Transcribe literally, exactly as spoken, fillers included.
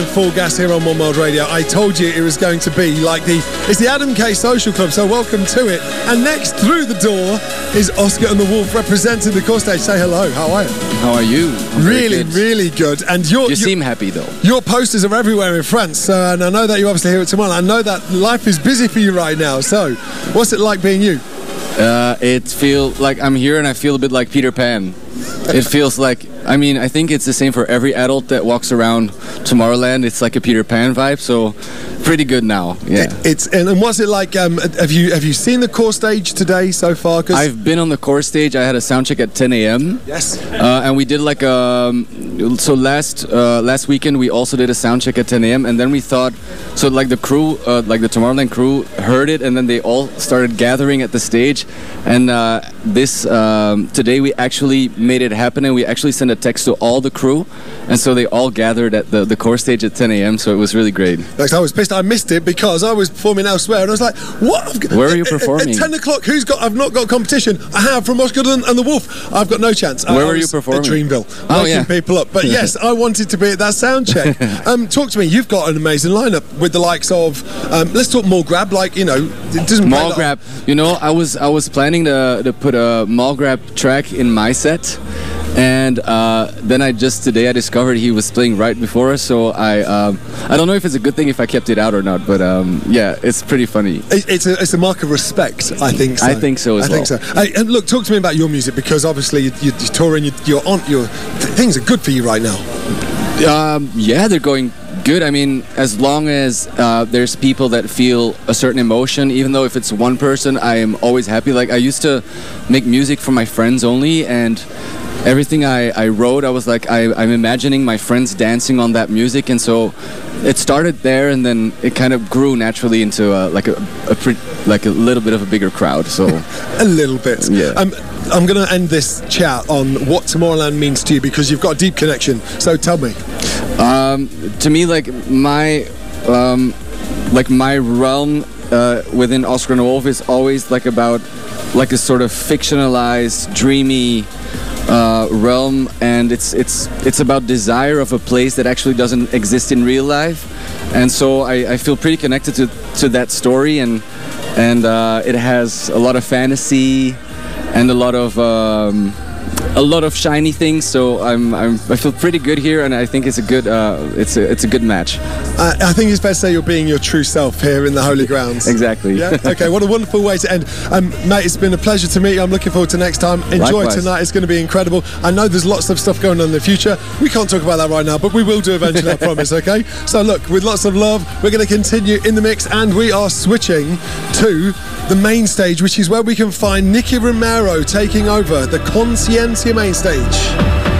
Full gas here on One World Radio. I told you it was going to be like the it's the Adam K Social Club, so welcome to it. And next through the door is Oscar and the Wolf representing the core stage. Say hello. How are you? How are you? I'm really, really good. And you're, you you're, seem happy though. Your posters are everywhere in France, so, and I know that you obviously hear it tomorrow. I know that life is busy for you right now. So, what's it like being you? Uh, it feels like I'm here, and I feel a bit like Peter Pan. It feels like, I mean, I think it's the same for every adult that walks around Tomorrowland. It's like a Peter Pan vibe, so pretty good now. Yeah. It, it's and, and what's it like? Um, have you have you seen the core stage today so far? Cause I've been on the core stage. I had a sound check at ten a.m. Yes. Uh, and we did like um so last uh, last weekend we also did a sound check at ten a.m. and then we thought so like the crew uh, like the Tomorrowland crew heard it, and then they all started gathering at the stage, and uh, this um, today we actually made it happen, and we actually sent a text to all the crew, and so they all gathered at the, the core stage at ten a.m. so it was really great. Like, I was pissed I missed it because I was performing elsewhere, and I was like, what? Where are you performing? At, at ten o'clock, who's got, I've not got competition. I have from Oscar and, and the Wolf. I've got no chance. Where I were you was performing? At Dreamville. Oh, waking yeah. people up. But yes, I wanted to be at that sound check. um, talk to me. You've got an amazing lineup with the likes of, um, let's talk Mall Grab, like, you know, it doesn't Mall like Grab. You know, I was I was planning to, to put a Mall Grab track in my set, and uh, then I just today I discovered he was playing right before us, so I um, I don't know if it's a good thing if I kept it out or not, but um, yeah, it's pretty funny. It, it's a it's a mark of respect, I think. So. I think so as I well. think so. Hey, and look, talk to me about your music, because obviously you, you, you're touring, you, you're on, your things are good for you right now. Um, yeah, they're going good. I mean, as long as uh, there's people that feel a certain emotion, even though if it's one person, I am always happy. Like, I used to make music for my friends only, and everything I, I wrote, I was like, I, I'm imagining my friends dancing on that music, and so it started there, and then it kind of grew naturally into a, like a, a pre, like a little bit of a bigger crowd. So a little bit. Yeah. Um, I'm going to end this chat on what Tomorrowland means to you, because you've got a deep connection. So tell me. Um, to me, like my, um, like my realm uh, within Oscar and the Wolf is always like about like a sort of fictionalized, dreamy uh, realm, and it's it's it's about desire of a place that actually doesn't exist in real life, and so I, I feel pretty connected to to that story, and and uh, it has a lot of fantasy and a lot of. Um, a lot of shiny things, so I'm, I'm I feel pretty good here, and I think it's a good uh, it's a it's a good match. I, I think it's fair to say you're being your true self here in the Holy Grounds. Exactly. Yeah. Okay. What a wonderful way to end, um, mate. It's been a pleasure to meet you. I'm looking forward to next time. Enjoy Likewise. tonight. It's going to be incredible. I know there's lots of stuff going on in the future. We can't talk about that right now, but we will do eventually. I promise. Okay. So look, with lots of love, we're going to continue in the mix, and we are switching to the main stage, which is where we can find Nicky Romero taking over the Conciencia main stage.